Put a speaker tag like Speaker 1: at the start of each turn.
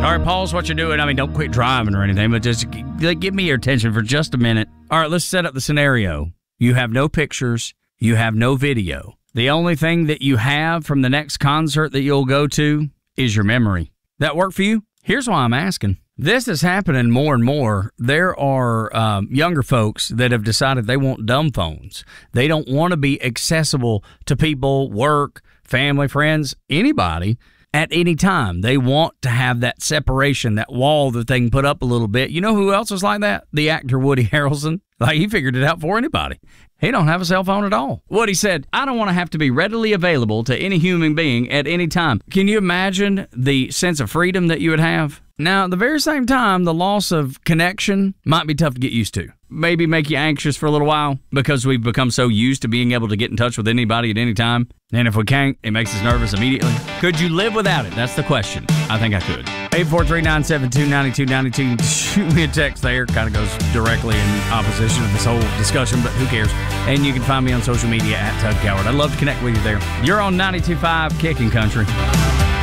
Speaker 1: All right, pause what you're doing. I mean, don't quit driving or anything, but just give me your attention for just a minute. All right, let's set up the scenario. You have no pictures. You have no video. The only thing that you have from the next concert that you'll go to is your memory. That work for you? Here's why I'm asking. This is happening more and more. There are younger folks that have decided they want dumb phones. They don't want to be accessible to people, work, family, friends, anybody at any time. They want to have that separation, that wall that they can put up a little bit. You know who else is like that? The actor Woody Harrelson. Like, he figured it out for anybody. He don't have a cell phone at all. Woody said, I don't want to have to be readily available to any human being at any time. Can you imagine the sense of freedom that you would have? Now, at the very same time, the loss of connection might be tough to get used to. Maybe make you anxious for a little while because we've become so used to being able to get in touch with anybody at any time. And if we can't, it makes us nervous immediately. Could you live without it? That's the question. I think I could. 843-972-9292. Shoot me a text there. Kind of goes directly in opposition to this whole discussion, but who cares? And you can find me on social media at Tug Coward. I'd love to connect with you there. You're on 92.5 Kicking Country.